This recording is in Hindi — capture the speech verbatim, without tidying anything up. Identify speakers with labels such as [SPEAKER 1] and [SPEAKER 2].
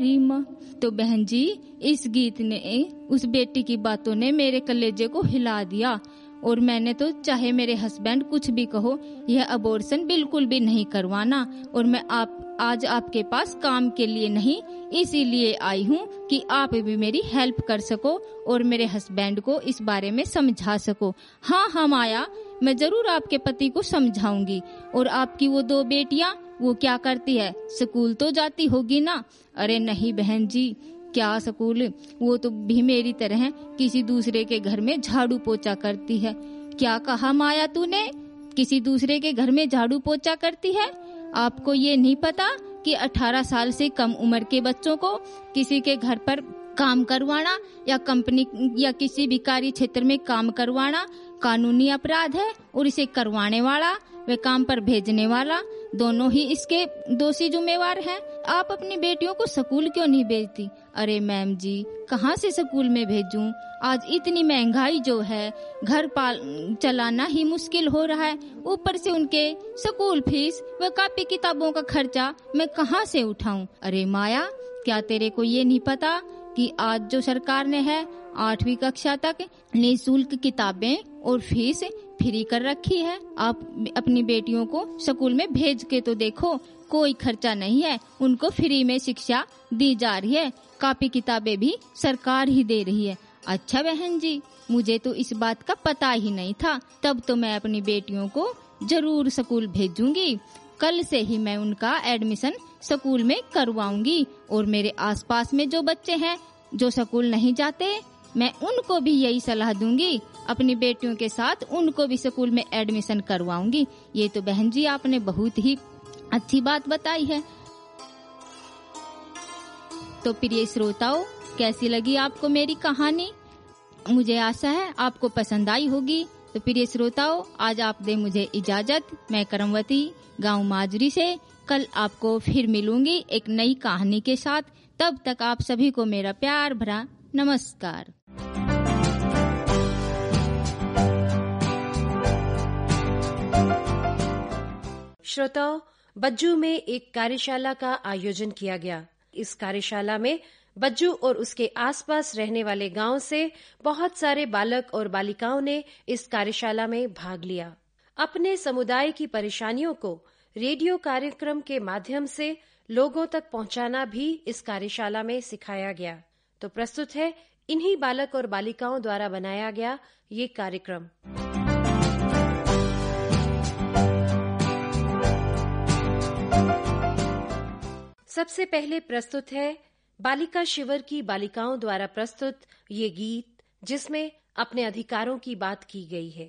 [SPEAKER 1] रीमा, तो बहन जी इस गीत ने, उस बेटी की बातों ने मेरे कलेजे को हिला दिया। और मैंने तो चाहे मेरे हस्बैंड कुछ भी कहो, यह अबॉर्शन बिल्कुल भी नहीं करवाना। और मैं आप आज आपके पास काम के लिए नहीं, इसीलिए आई हूँ कि आप भी मेरी हेल्प कर सको और मेरे हस्बैंड को इस बारे में समझा सको। हाँ हाँ माया, मैं जरूर आपके पति को समझाऊंगी। और आपकी वो दो बेटियाँ, वो क्या करती है? स्कूल तो जाती होगी ना? अरे नहीं बहन जी, क्या स्कूल, वो तो भी मेरी तरह किसी दूसरे के घर में झाड़ू पोछा करती है। क्या कहा माया तूने? किसी दूसरे के घर में झाड़ू पोछा करती है? आपको ये नहीं पता कि अठारह साल से कम उम्र के बच्चों को किसी के घर पर काम करवाना या कंपनी या किसी भी कार्य क्षेत्र में काम करवाना कानूनी अपराध है, और इसे करवाने वाला वे काम पर भेजने वाला दोनों ही इसके दोषी जिम्मेवार हैं। आप अपनी बेटियों को स्कूल क्यों नहीं भेजती? अरे मैम जी, कहाँ से स्कूल में भेजूं? आज इतनी महंगाई जो है, घर पाल चलाना ही मुश्किल हो रहा है, ऊपर से उनके स्कूल फीस व कापी किताबों का खर्चा मैं कहाँ से उठाऊं? अरे माया, क्या तेरे को ये नहीं पता कि आज जो सरकार ने है आठवीं कक्षा तक निःशुल्क किताबें और फीस फ्री कर रखी है। आप अपनी बेटियों को स्कूल में भेज के तो देखो, कोई खर्चा नहीं है, उनको फ्री में शिक्षा दी जा रही है, कापी किताबें भी सरकार ही दे रही है। अच्छा बहन जी, मुझे तो इस बात का पता ही नहीं था। तब तो मैं अपनी बेटियों को जरूर स्कूल भेजूंगी। कल से ही मैं उनका एडमिशन स्कूल में करवाऊंगी। और मेरे आसपास में जो बच्चे हैं जो स्कूल नहीं जाते, मैं उनको भी यही सलाह दूंगी, अपनी बेटियों के साथ उनको भी स्कूल में एडमिशन करवाऊंगी। ये तो बहन जी आपने बहुत ही अच्छी बात बताई है। तो प्रिय श्रोताओं, कैसी लगी आपको मेरी कहानी? मुझे आशा है आपको पसंद आई होगी। तो प्रिय श्रोताओं, आज आप दे मुझे इजाजत। मैं करमवती, गांव माजरी से कल आपको फिर मिलूंगी एक नई कहानी के साथ। तब तक आप सभी को मेरा प्यार भरा नमस्कार।
[SPEAKER 2] श्रोताओं, बज्जू में एक कार्यशाला का आयोजन किया गया। इस कार्यशाला में बज्जू और उसके आसपास रहने वाले गांव से बहुत सारे बालक और बालिकाओं ने इस कार्यशाला में भाग लिया। अपने समुदाय की परेशानियों को रेडियो कार्यक्रम के माध्यम से लोगों तक पहुंचाना भी इस कार्यशाला में सिखाया गया। तो प्रस्तुत है इन्हीं बालक और बालिकाओं द्वारा बनाया गया ये कार्यक्रम। सबसे पहले प्रस्तुत है बालिका शिविर की बालिकाओं द्वारा प्रस्तुत ये गीत, जिसमें अपने अधिकारों की बात की गई है।